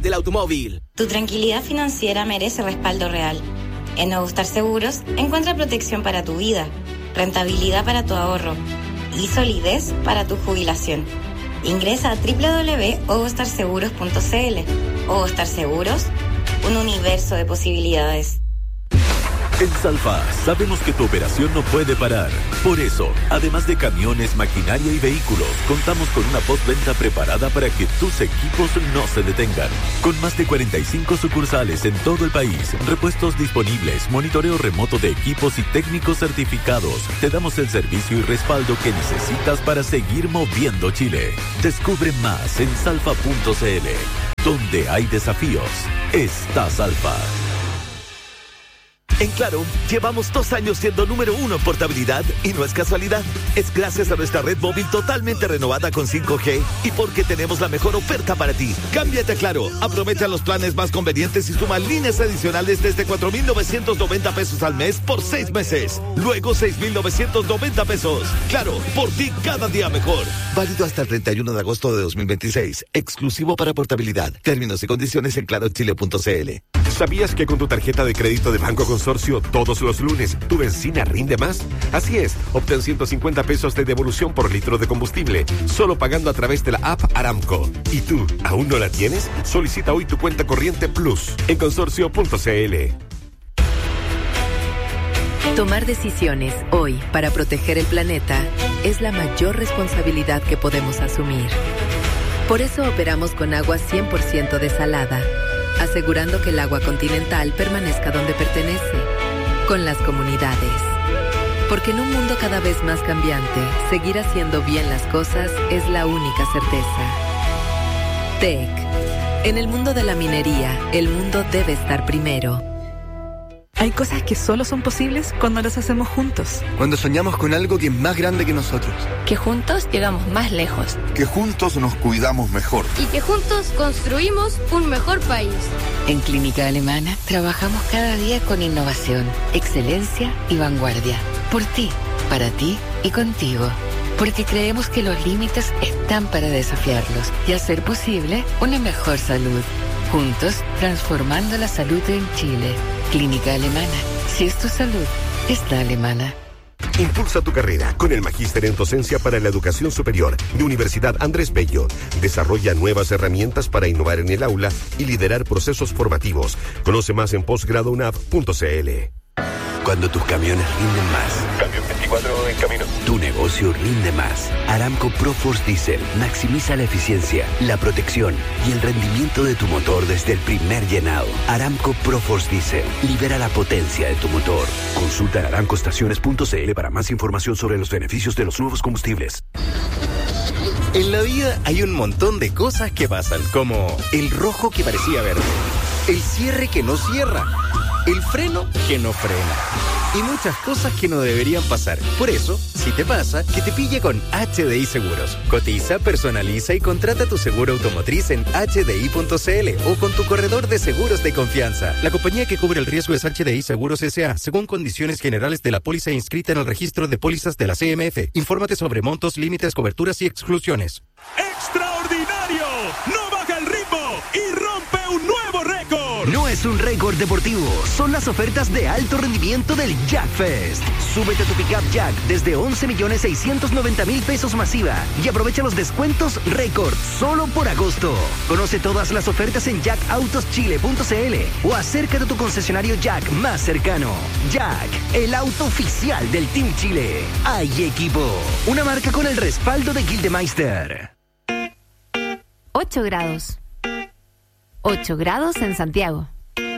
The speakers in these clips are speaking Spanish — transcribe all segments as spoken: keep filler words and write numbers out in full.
del automóvil. Tu tranquilidad financiera merece respaldo real. En Nuevo Star Seguros encuentra protección para tu vida, rentabilidad para tu ahorro y solidez para tu jubilación. Ingresa a doble u doble u doble u punto ogostar seguros punto c l. Ogostar Seguros, un universo de posibilidades. En Salfa sabemos que tu operación no puede parar. Por eso, además de camiones, maquinaria y vehículos, contamos con una postventa preparada para que tus equipos no se detengan. Con más de cuarenta y cinco sucursales en todo el país, repuestos disponibles, monitoreo remoto de equipos y técnicos certificados, te damos el servicio y respaldo que necesitas para seguir moviendo Chile. Descubre más en salfa punto c l. Donde hay desafíos, está Salfa. En Claro, llevamos dos años siendo número uno en portabilidad y no es casualidad. Es gracias a nuestra red móvil totalmente renovada con cinco G y porque tenemos la mejor oferta para ti. Cámbiate a Claro, aprovecha los planes más convenientes y suma líneas adicionales desde cuatro mil novecientos noventa pesos al mes por seis meses. Luego seis mil novecientos noventa pesos. Claro, por ti cada día mejor. Válido hasta el treinta y uno de agosto de dos mil veintiséis. Exclusivo para portabilidad. Términos y condiciones en claro chile punto c l. ¿Sabías que con tu tarjeta de crédito de Banco Consorcio todos los lunes tu benzina rinde más? Así es, obtén ciento cincuenta pesos de devolución por litro de combustible, solo pagando a través de la app Aramco. ¿Y tú, aún no la tienes? Solicita hoy tu cuenta corriente Plus en consorcio punto c l. Tomar decisiones hoy para proteger el planeta es la mayor responsabilidad que podemos asumir. Por eso operamos con agua cien por ciento desalada, asegurando que el agua continental permanezca donde pertenece, con las comunidades. Porque en un mundo cada vez más cambiante, seguir haciendo bien las cosas es la única certeza. T E C. En el mundo de la minería, el mundo debe estar primero. Hay cosas que solo son posibles cuando las hacemos juntos. Cuando soñamos con algo que es más grande que nosotros. Que juntos llegamos más lejos. Que juntos nos cuidamos mejor. Y que juntos construimos un mejor país. En Clínica Alemana trabajamos cada día con innovación, excelencia y vanguardia. Por ti, para ti y contigo. Porque creemos que los límites están para desafiarlos y hacer posible una mejor salud. Juntos, transformando la salud en Chile. Clínica Alemana. Si es tu salud, es la alemana. Impulsa tu carrera con el Magíster en Docencia para la Educación Superior de Universidad Andrés Bello. Desarrolla nuevas herramientas para innovar en el aula y liderar procesos formativos. Conoce más en posgrado u n a v punto c l. Cuando tus camiones rinden más. Camión veinticuatro en camino. Tu negocio rinde más. Aramco ProForce Diesel maximiza la eficiencia, la protección y el rendimiento de tu motor desde el primer llenado. Aramco ProForce Diesel libera la potencia de tu motor. Consulta en aramco estaciones punto c l para más información sobre los beneficios de los nuevos combustibles. En la vida hay un montón de cosas que pasan, como el rojo que parecía verde, el cierre que no cierra, el freno que no frena y muchas cosas que no deberían pasar. Por eso, si te pasa, que te pille con H D I Seguros. Cotiza, personaliza y contrata tu seguro automotriz en h d i punto c l o con tu corredor de seguros de confianza. La compañía que cubre el riesgo es H D I Seguros S A, según condiciones generales de la póliza inscrita en el registro de pólizas de la C M F. Infórmate sobre montos, límites, coberturas y exclusiones. ¡Extraordinario! ¡No baja el ritmo y rompe un nuevo récord! No es un récord deportivo, son las ofertas de alto rendimiento del Jack Fest. Súbete a tu pickup Jack desde once millones seiscientos noventa mil pesos masiva y aprovecha los descuentos récord solo por agosto. Conoce todas las ofertas en jack autos chile punto c l o acércate a tu concesionario Jack más cercano. Jack, el auto oficial del Team Chile. Hay equipo, una marca con el respaldo de Gildemeister. ocho grados. ocho grados en Santiago.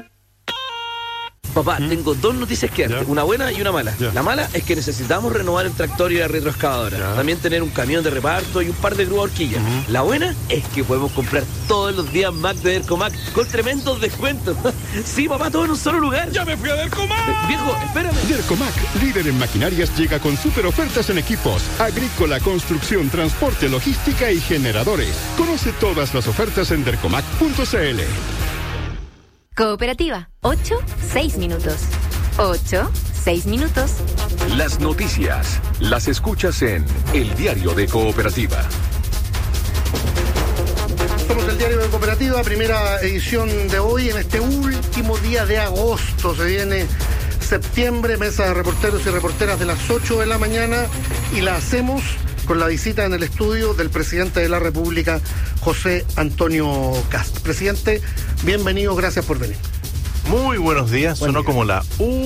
Papá, ¿Mm? tengo dos noticias que darte, una buena y una mala. Ya. La mala es que necesitamos renovar el tractor y la retroexcavadora. Ya. También tener un camión de reparto y un par de grúas horquillas. Uh-huh. La buena es que podemos comprar todos los días Mac de Dercomac con tremendos descuentos. Sí, papá, todo en un solo lugar. ¡Ya me fui a Dercomac! Eh, viejo, espérame. Dercomac, líder en maquinarias, llega con super ofertas en equipos, agrícola, construcción, transporte, logística y generadores. Conoce todas las ofertas en dercomac punto c l. Cooperativa, ocho, seis minutos. ocho, seis minutos. Las noticias las escuchas en El Diario de Cooperativa. Somos el el diario de Cooperativa, primera edición de hoy, en este último día de agosto. Se viene septiembre, mesa de reporteros y reporteras de las ocho de la mañana, y la hacemos con la visita en el estudio del presidente de la República, José Antonio Kast. Presidente, bienvenido, gracias por venir. Muy buenos días, Buen sonó día. como la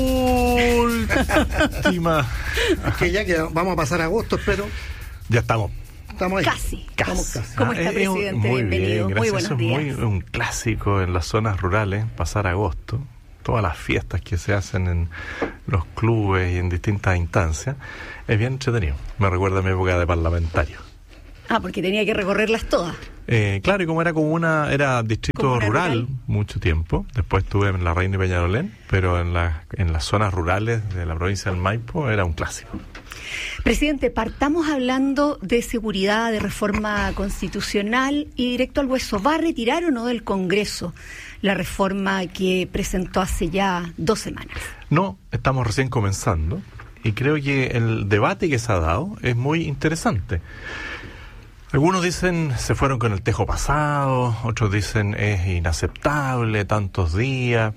última. Es que ya que vamos a pasar a agosto, espero. Ya estamos. Estamos ahí. Casi. Estamos casi. ¿Cómo está, Ah, es un- presidente? Muy Bienvenido. bien, Muy gracias. buenos días. Eso es muy un clásico en las zonas rurales, pasar agosto. Todas las fiestas que se hacen en los clubes y en distintas instancias. Es bien entretenido. Me recuerda a mi época de parlamentario. Ah, porque tenía que recorrerlas todas. Eh, claro, y como era comuna, era distrito Comuna rural, rural. mucho tiempo. Después estuve en la Reina y Peñalolén, pero en, la, en las zonas rurales de la provincia del Maipo era un clásico. Presidente, partamos hablando de seguridad, de reforma constitucional y directo al hueso. ¿Va a retirar o no del Congreso la reforma que presentó hace ya dos semanas? No, estamos recién comenzando y creo que el debate que se ha dado es muy interesante. Algunos dicen se fueron con el tejo pasado, otros dicen es inaceptable, tantos días.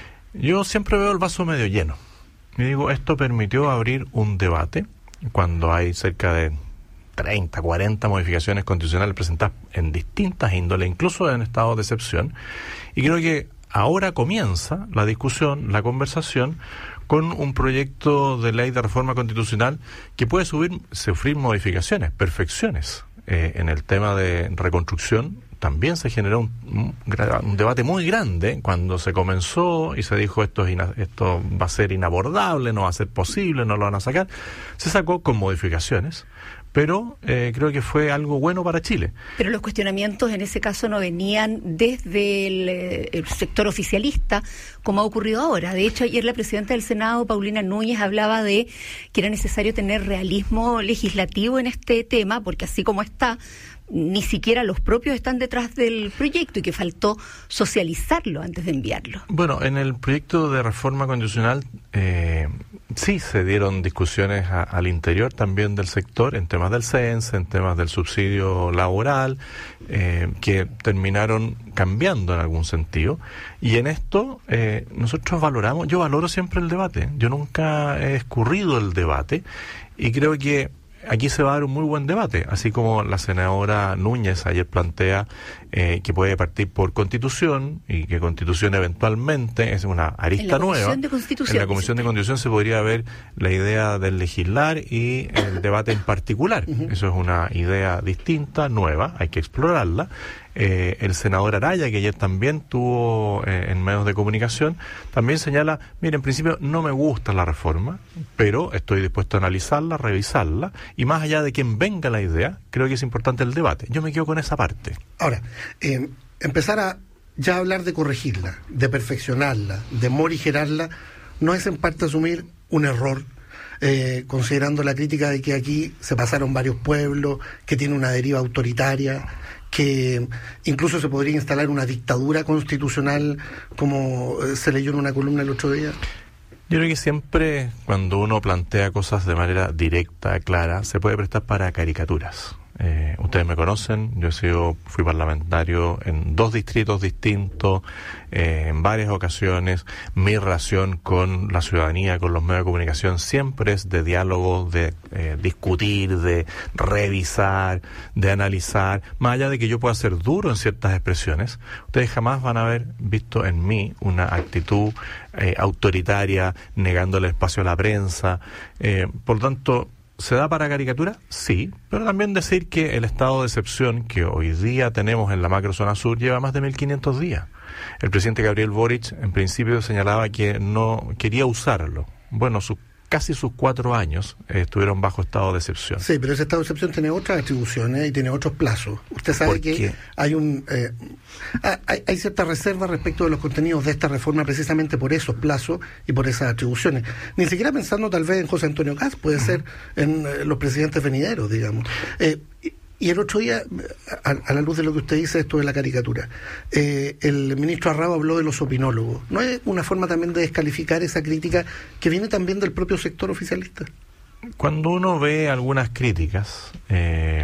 Yo siempre veo el vaso medio lleno. Y digo, esto permitió abrir un debate cuando hay cerca de treinta, cuarenta modificaciones constitucionales presentadas en distintas índoles, incluso en estado de excepción. Y creo que ahora comienza la discusión, la conversación, con un proyecto de ley de reforma constitucional que puede subir, sufrir modificaciones, perfecciones. Eh, en el tema de reconstrucción también se generó un, un, gra- un debate muy grande cuando se comenzó y se dijo esto, es ina- esto va a ser inabordable, no va a ser posible, no lo van a sacar. Se sacó con modificaciones, pero eh, creo que fue algo bueno para Chile. Pero los cuestionamientos en ese caso no venían desde el, eh, el sector oficialista, como ha ocurrido ahora. De hecho, ayer la presidenta del Senado, Paulina Núñez, hablaba de que era necesario tener realismo legislativo en este tema, porque así como está, ni siquiera los propios están detrás del proyecto y que faltó socializarlo antes de enviarlo. Bueno, en el proyecto de reforma constitucional eh, sí se dieron discusiones a- al interior también del sector en temas del C E N S, en temas del subsidio laboral, eh, que terminaron cambiando en algún sentido. Y en esto eh, nosotros valoramos, yo valoro siempre el debate, yo nunca he escurrido el debate y creo que aquí se va a dar un muy buen debate, así como la senadora Núñez ayer plantea eh, que puede partir por Constitución y que Constitución eventualmente es una arista En la Comisión nueva. de Constitución, En la Comisión de Constitución se podría ver la idea del legislar y el debate en particular. Eso es una idea distinta, nueva, hay que explorarla. Eh, el senador Araya, que ayer también tuvo eh, en medios de comunicación, también señala, mire, en principio no me gusta la reforma, pero estoy dispuesto a analizarla, revisarla, y más allá de quien venga la idea, creo que es importante el debate. Yo me quedo con esa parte. Ahora, eh, empezar a ya hablar de corregirla, de perfeccionarla, de morigerarla, no es en parte asumir un error, eh, considerando la crítica de que aquí se pasaron varios pueblos, que tiene una deriva autoritaria, que incluso se podría instalar una dictadura constitucional, como eh, se leyó en una columna el otro día. Yo creo que siempre cuando uno plantea cosas de manera directa, clara, se puede prestar para caricaturas. Eh, ustedes me conocen, yo he sido, fui parlamentario en dos distritos distintos, eh, en varias ocasiones. Mi relación con la ciudadanía, con los medios de comunicación, siempre es de diálogo, de eh, discutir, de revisar, de analizar. Más allá de que yo pueda ser duro en ciertas expresiones, ustedes jamás van a haber visto en mí una actitud eh, autoritaria, negando el espacio a la prensa. Eh, por lo tanto, ¿se da para caricatura? Sí, pero también decir que el estado de excepción que hoy día tenemos en la macrozona sur lleva más de mil quinientos días. El presidente Gabriel Boric en principio señalaba que no quería usarlo. Bueno, sus casi sus cuatro años eh, estuvieron bajo estado de excepción. Sí, pero ese estado de excepción tiene otras atribuciones y tiene otros plazos. Usted sabe que hay un eh, hay, hay cierta reserva respecto de los contenidos de esta reforma precisamente por esos plazos y por esas atribuciones. Ni siquiera pensando tal vez en José Antonio Kast, puede ser en eh, los presidentes venideros, digamos. Eh, y, y el otro día, a, a la luz de lo que usted dice, esto de la caricatura, eh, el ministro Arrao habló de los opinólogos. ¿No es una forma también de descalificar esa crítica que viene también del propio sector oficialista? Cuando uno ve algunas críticas, eh,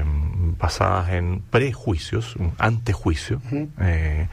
basadas en prejuicios, un antejuicio. Uh-huh. eh,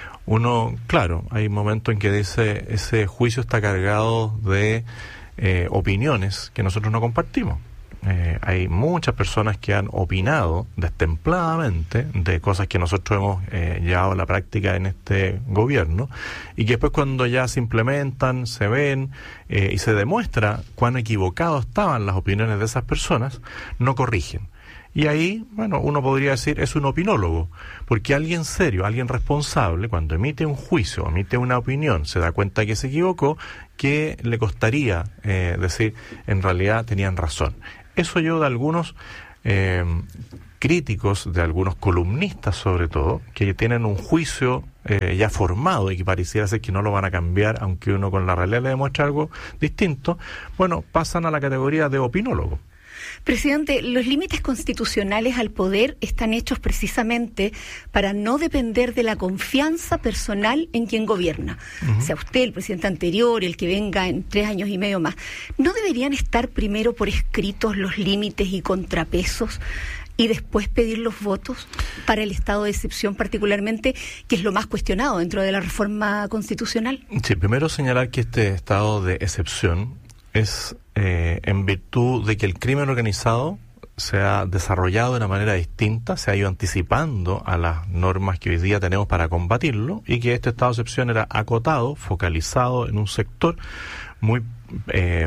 uno, claro, hay momentos en que dice ese juicio está cargado de eh, opiniones que nosotros no compartimos. Eh, hay muchas personas que han opinado destempladamente de cosas que nosotros hemos eh, llevado a la práctica en este gobierno y que después cuando ya se implementan, se ven eh, y se demuestra cuán equivocados estaban las opiniones de esas personas, no corrigen. Y ahí, bueno, uno podría decir, es un opinólogo, porque alguien serio, alguien responsable, cuando emite un juicio, emite una opinión, se da cuenta que se equivocó, que le costaría eh, decir, en realidad tenían razón. Eso yo de algunos eh, críticos, de algunos columnistas sobre todo, que tienen un juicio eh, ya formado y que pareciera ser que no lo van a cambiar, aunque uno con la realidad le demuestra algo distinto, bueno, pasan a la categoría de opinólogo. Presidente, los límites constitucionales al poder están hechos precisamente para no depender de la confianza personal en quien gobierna. Uh-huh. Sea usted, el presidente anterior, el que venga en tres años y medio más. ¿No deberían estar primero por escritos los límites y contrapesos y después pedir los votos para el estado de excepción particularmente, que es lo más cuestionado dentro de la reforma constitucional? Sí, primero señalar que este estado de excepción es eh, en virtud de que el crimen organizado se ha desarrollado de una manera distinta, se ha ido anticipando a las normas que hoy día tenemos para combatirlo, y que este estado de excepción era acotado, focalizado en un sector muy eh,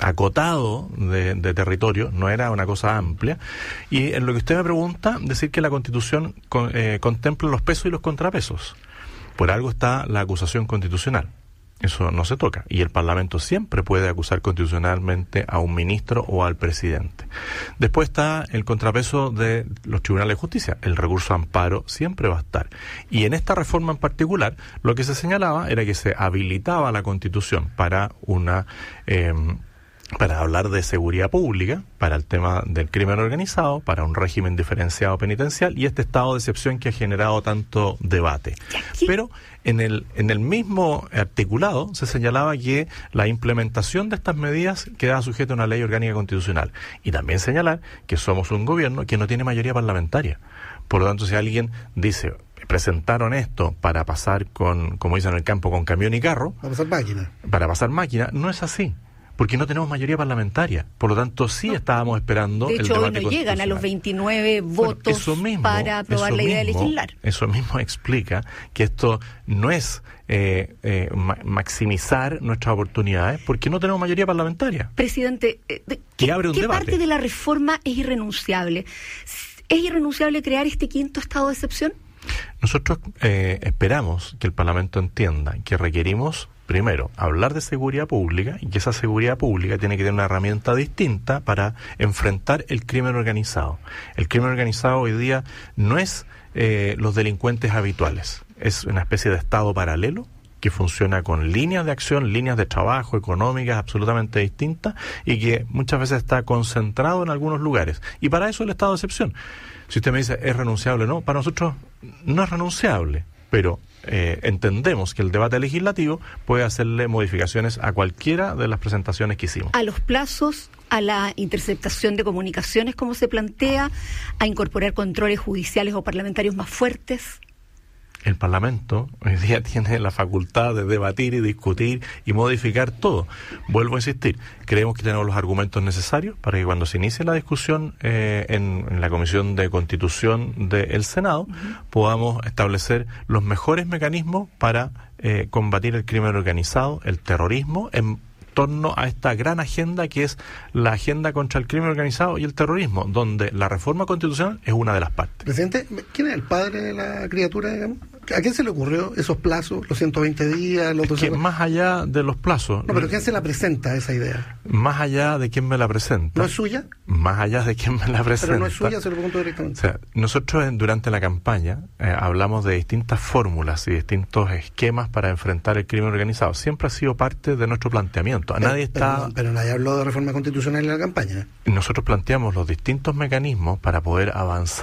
acotado de, de territorio, no era una cosa amplia. Y en lo que usted me pregunta, decir que la Constitución con, eh, contempla los pesos y los contrapesos. Por algo está la acusación constitucional. Eso no se toca, y el Parlamento siempre puede acusar constitucionalmente a un ministro o al presidente. Después está el contrapeso de los tribunales de justicia, el recurso a amparo siempre va a estar. Y en esta reforma en particular, lo que se señalaba era que se habilitaba la Constitución para una... Eh, para hablar de seguridad pública, para el tema del crimen organizado, para un régimen diferenciado penitencial y este estado de excepción que ha generado tanto debate. Pero en el en el mismo articulado se señalaba que la implementación de estas medidas quedaba sujeta a una ley orgánica constitucional. Y también señalar que somos un gobierno que no tiene mayoría parlamentaria. Por lo tanto, si alguien dice... presentaron esto para pasar con, como dicen en el campo, con camión y carro... Para pasar máquina. Para pasar máquina, no es así. Porque no tenemos mayoría parlamentaria. Por lo tanto, sí no. estábamos esperando el debate constitucional. De hecho, hoy no llegan a los veintinueve votos bueno, mismo, para aprobar la idea mismo, de legislar. Eso mismo explica que esto no es eh, eh, ma- maximizar nuestras oportunidades, porque no tenemos mayoría parlamentaria. Presidente, eh, de, que abre un ¿qué debate. parte de la reforma es irrenunciable? ¿Es irrenunciable crear este quinto estado de excepción? Nosotros eh, esperamos que el Parlamento entienda que requerimos... Primero, hablar de seguridad pública y que esa seguridad pública tiene que tener una herramienta distinta para enfrentar el crimen organizado. El crimen organizado hoy día no es eh, los delincuentes habituales, es una especie de estado paralelo que funciona con líneas de acción, líneas de trabajo económicas absolutamente distintas y que muchas veces está concentrado en algunos lugares. Y para eso el estado de excepción. Si usted me dice, ¿es renunciable? No, para nosotros no es renunciable, pero... Eh, entendemos que el debate legislativo puede hacerle modificaciones a cualquiera de las presentaciones que hicimos. A los plazos, a la interceptación de comunicaciones, como se plantea, a incorporar controles judiciales o parlamentarios más fuertes. El Parlamento hoy día tiene la facultad de debatir y discutir y modificar todo. Vuelvo a insistir, creemos que tenemos los argumentos necesarios para que cuando se inicie la discusión eh, en, en la Comisión de Constitución del Senado, uh-huh. podamos establecer los mejores mecanismos para eh, combatir el crimen organizado, el terrorismo, en torno a esta gran agenda que es la agenda contra el crimen organizado y el terrorismo, donde la reforma constitucional es una de las partes. Presidente, ¿quién es el padre de la criatura, digamos? ¿A quién se le ocurrió esos plazos, los ciento veinte días? Los es que más allá de los plazos... No, pero ¿quién se la presenta esa idea? Más allá de quién me la presenta... ¿No es suya? Más allá de quién me la presenta... Pero no es suya, se lo pregunto directamente. O sea, nosotros durante la campaña eh, hablamos de distintas fórmulas y distintos esquemas para enfrentar el crimen organizado. Siempre ha sido parte de nuestro planteamiento. Pero, nadie está... Pero, pero nadie habló de reforma constitucional en la campaña. Nosotros planteamos los distintos mecanismos para poder avanzar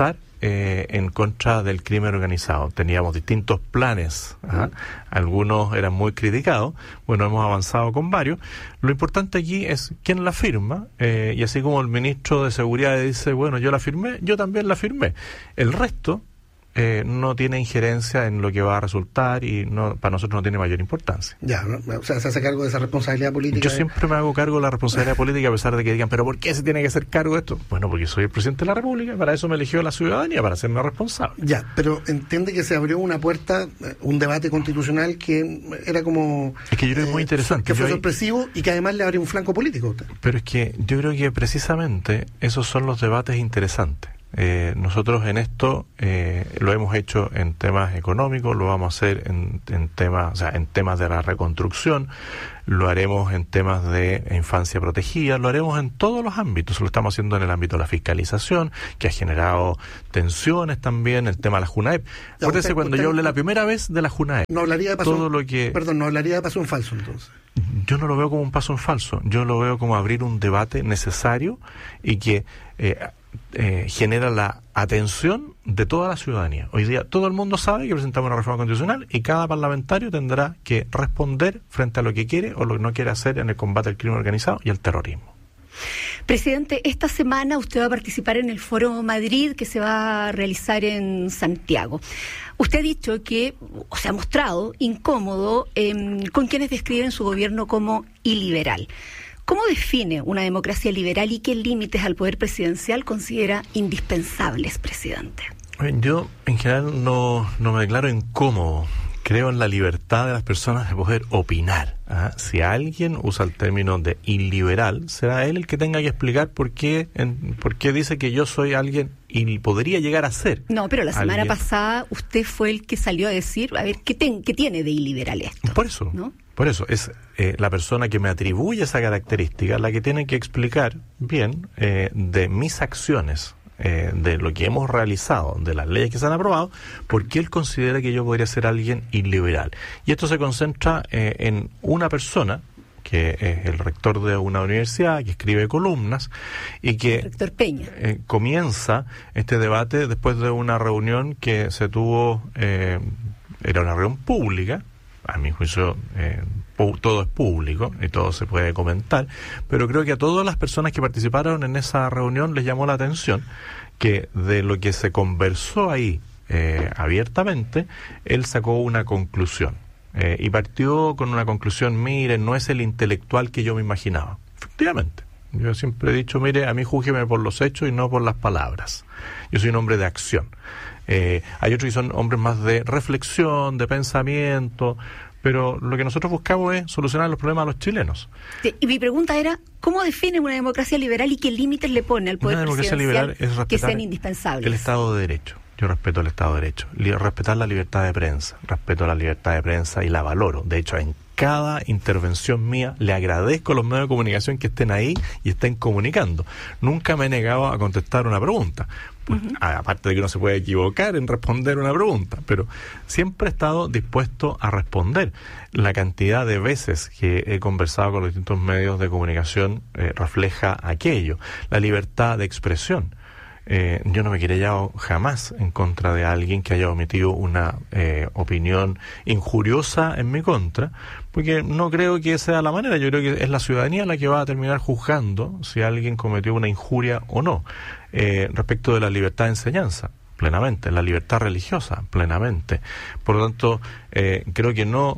eh, en contra del crimen organizado. Teníamos distintos planes, ¿ah? Algunos eran muy criticados, bueno, hemos avanzado con varios. Lo importante aquí es quién la firma, eh, y así como el ministro de Seguridad dice, bueno, yo la firmé, yo también la firmé. El resto Eh, no tiene injerencia en lo que va a resultar y no, para nosotros no tiene mayor importancia. Ya, ¿no? O sea, se hace cargo de esa responsabilidad política. Yo siempre me hago cargo de la responsabilidad política a pesar de que digan, pero ¿por qué se tiene que hacer cargo de esto? Bueno, porque soy el presidente de la República, para eso me eligió la ciudadanía, para hacerme responsable. Ya, pero entiende que se abrió una puerta, un debate constitucional que era como... Es que yo creo que es muy interesante. Que fue yo sorpresivo hay... y que además le abrió un flanco político. Pero es que yo creo que precisamente esos son los debates interesantes. Eh, nosotros en esto eh, lo hemos hecho en temas económicos, lo vamos a hacer en, en temas, o sea, en temas de la reconstrucción, lo haremos en temas de infancia protegida, lo haremos en todos los ámbitos, lo estamos haciendo en el ámbito de la fiscalización, que ha generado tensiones también, el tema de la JUNAEP. Acuérdese cuando usted, yo hablé la primera vez de la JUNAEP. No hablaría de paso, todo lo que, perdón, no hablaría de paso en falso entonces. Yo no lo veo como un paso en falso, yo lo veo como abrir un debate necesario y que eh, Eh, genera la atención de toda la ciudadanía. Hoy día todo el mundo sabe que presentamos una reforma constitucional y cada parlamentario tendrá que responder frente a lo que quiere o lo que no quiere hacer en el combate al crimen organizado y al terrorismo. Presidente, esta semana usted va a participar en el Foro Madrid que se va a realizar en Santiago. Usted ha dicho que, o se ha mostrado incómodo eh, con quienes describen su gobierno como iliberal. ¿Cómo define una democracia liberal y qué límites al poder presidencial considera indispensables, presidente? Yo, en general, no, no me declaro incómodo. Creo en la libertad de las personas de poder opinar. ¿Ah? Si alguien usa el término de iliberal, será él el que tenga que explicar por qué, en, por qué dice que yo soy alguien y podría llegar a ser. No, pero la semana alguien. pasada usted fue el que salió a decir, a ver, ¿qué, ten, qué tiene de iliberal esto? Por eso, ¿no? Por eso, es eh, la persona que me atribuye esa característica la que tiene que explicar bien eh, de mis acciones, eh, de lo que hemos realizado, de las leyes que se han aprobado, por qué él considera que yo podría ser alguien iliberal. Y esto se concentra eh, en una persona, que es el rector de una universidad, que escribe columnas, y que el rector Peña. Eh, comienza este debate después de una reunión que se tuvo, eh, era una reunión pública, a mi juicio eh, pu- todo es público y todo se puede comentar, pero creo que a todas las personas que participaron en esa reunión les llamó la atención que de lo que se conversó ahí eh, abiertamente, él sacó una conclusión eh, y partió con una conclusión: miren, no es el intelectual que yo me imaginaba. Efectivamente, yo siempre he dicho, mire, a mí júzgueme por los hechos y no por las palabras. Yo soy un hombre de acción. Eh, hay otros que son hombres más de reflexión, de pensamiento, pero lo que nosotros buscamos es solucionar los problemas a los chilenos. Sí, y mi pregunta era, ¿cómo define una democracia liberal y qué límites le pone al poder presidencial que sean indispensables? El Estado de Derecho. Yo respeto el Estado de Derecho. Respetar la libertad de prensa. Respeto la libertad de prensa y la valoro. De hecho, en cada intervención mía le agradezco a los medios de comunicación que estén ahí y estén comunicando. Nunca me he negado a contestar una pregunta. Pues, uh-huh. Aparte de que uno se puede equivocar en responder una pregunta, pero siempre he estado dispuesto a responder. La cantidad de veces que he conversado con los distintos medios de comunicación eh, refleja aquello. La libertad de expresión. Eh, yo no me querella jamás en contra de alguien que haya omitido una eh, opinión injuriosa en mi contra, porque no creo que sea la manera. Yo creo que es la ciudadanía la que va a terminar juzgando si alguien cometió una injuria o no. Eh, respecto de la libertad de enseñanza, plenamente. La libertad religiosa, plenamente. Por lo tanto, eh, creo que no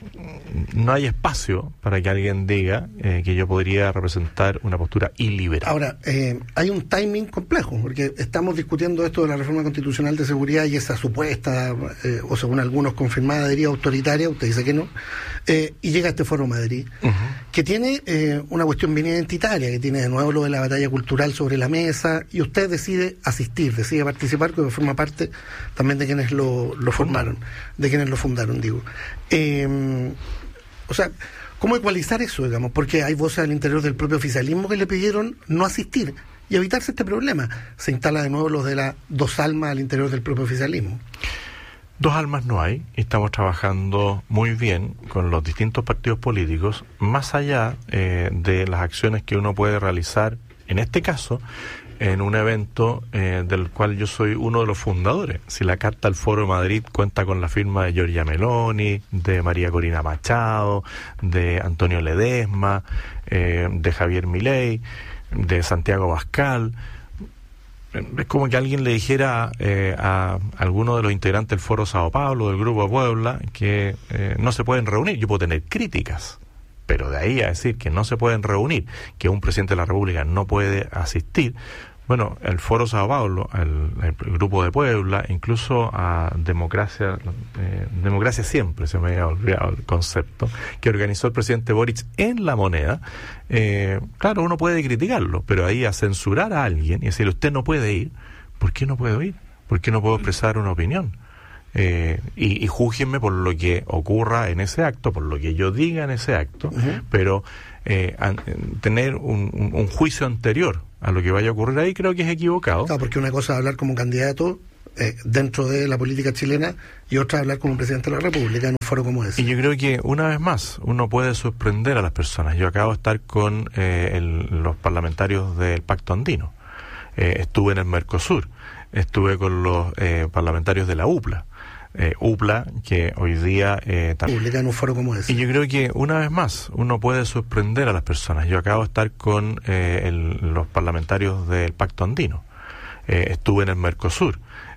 no hay espacio para que alguien diga eh, que yo podría representar una postura iliberal. Ahora, eh, hay un timing complejo, porque estamos discutiendo esto de la reforma constitucional de seguridad y esa supuesta, eh, o según algunos confirmada, deriva autoritaria, usted dice que no, eh, y llega este Foro Madrid, uh-huh. que tiene eh, una cuestión bien identitaria, que tiene de nuevo lo de la batalla cultural sobre la mesa, y usted decide asistir, decide participar, porque forma parte también de quienes lo, lo formaron, de quienes lo fundaron, digo. Eh, o sea, ¿cómo ecualizar eso, digamos? Porque hay voces al interior del propio oficialismo que le pidieron no asistir y evitarse este problema. Se instala de nuevo los de las dos almas al interior del propio oficialismo. Dos almas no hay, y estamos trabajando muy bien con los distintos partidos políticos, más allá eh, de las acciones que uno puede realizar, en este caso, en un evento eh, del cual yo soy uno de los fundadores. Si la Carta al Foro de Madrid cuenta con la firma de Giorgia Meloni, de María Corina Machado, de Antonio Ledesma, eh, de Javier Milei, de Santiago Abascal. Es como que alguien le dijera eh, a alguno de los integrantes del Foro Sao Paulo, del Grupo Puebla, que eh, no se pueden reunir. Yo puedo tener críticas, pero de ahí a decir que no se pueden reunir, que un presidente de la República no puede asistir, bueno, el Foro Sao Paulo, el, el Grupo de Puebla, incluso a Democracia, eh, Democracia Siempre, se me había olvidado el concepto, que organizó el presidente Boric en La Moneda. Eh, claro, uno puede criticarlo, pero ahí a censurar a alguien y decirle, usted no puede ir, ¿por qué no puedo ir? ¿Por qué no puedo expresar una opinión? Eh, y, y júzguenme por lo que ocurra en ese acto, por lo que yo diga en ese acto, uh-huh. pero eh, an, tener un, un, un juicio anterior a lo que vaya a ocurrir ahí creo que es equivocado. Claro, porque una cosa es hablar como candidato eh, dentro de la política chilena y otra hablar como presidente de la República en un foro como ese. Y yo creo que una vez más uno puede sorprender a las personas. Yo acabo de estar con eh, el, los parlamentarios del Pacto Andino, eh, estuve en el Mercosur, estuve con los eh, parlamentarios de la U P L A. Eh, U P L A, que hoy día eh, también publica en un foro como ese. Y yo creo que una vez más uno puede sorprender a las personas. Yo acabo de estar con eh, el, los parlamentarios del Pacto Andino, eh, estuve en el Mercosur,